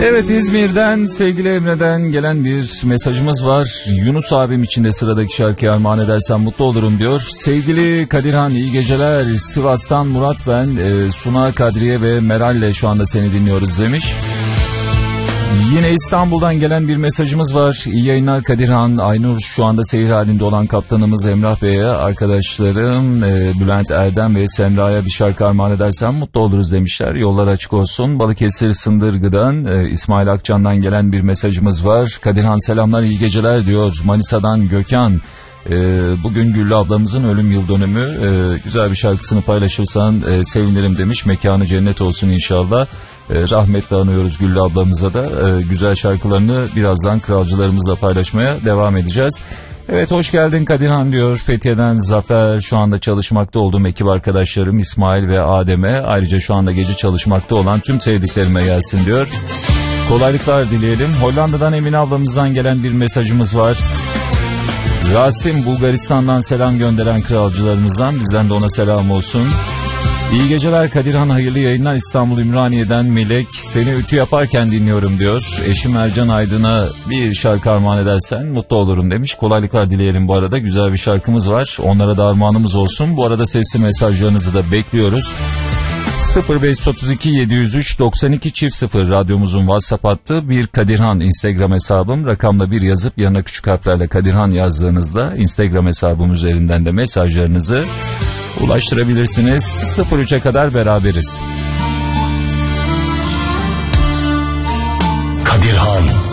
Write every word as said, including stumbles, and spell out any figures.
Evet, İzmir'den sevgili Emre'den gelen bir mesajımız var. Yunus abim için de sıradaki şarkıyı armağan edersen mutlu olurum diyor. Sevgili Kadirhan, iyi geceler. Sivas'tan Murat ben. E, Suna, Kadriye ve Meral'le şu anda seni dinliyoruz demiş. Yine İstanbul'dan gelen bir mesajımız var. İyi yayınlar Kadirhan. Aynur şu anda seyir halinde olan kaptanımız Emrah Bey'e, arkadaşlarım e, Bülent Erdem ve Semra'ya bir şarkı armağan edersen mutlu oluruz demişler. Yollar açık olsun. Balıkesir Sındırgı'dan e, İsmail Akcan'dan gelen bir mesajımız var. Kadirhan selamlar, iyi geceler diyor. Manisa'dan Gökhan. Ee, bugün Güllü ablamızın ölüm yıl dönümü, ee, güzel bir şarkısını paylaşırsan e, sevinirim demiş. Mekanı cennet olsun inşallah. Ee, rahmetle anıyoruz Güllü ablamıza da. Ee, güzel şarkılarını birazdan kralcılarımızla paylaşmaya devam edeceğiz. Evet, hoş geldin Kadirhan diyor. Fethiye'den Zafer, şu anda çalışmakta olduğum ekip arkadaşlarım İsmail ve Adem'e, ayrıca şu anda gece çalışmakta olan tüm sevdiklerime gelsin diyor. Kolaylıklar dileyelim. Hollanda'dan Emine ablamızdan gelen bir mesajımız var. Rasim Bulgaristan'dan selam gönderen kralcılarımızdan, bizden de ona selam olsun. İyi geceler Kadirhan, hayırlı yayınlar. İstanbul Ümraniye'den Melek, seni ütü yaparken dinliyorum diyor. Eşim Ercan Aydın'a bir şarkı armağan edersen mutlu olurum demiş. Kolaylıklar dileyelim bu arada, güzel bir şarkımız var, onlara da armağanımız olsun. Bu arada sesli mesajlarınızı da bekliyoruz. sıfır beş otuz iki yedi yüz üç doksan iki çift sıfır radyomuzun WhatsApp hattı. Bir Kadirhan Instagram hesabım, rakamla bir yazıp yanına küçük harflerle Kadirhan yazdığınızda Instagram hesabım üzerinden de mesajlarınızı ulaştırabilirsiniz. sıfır üçe kadar beraberiz. Kadirhan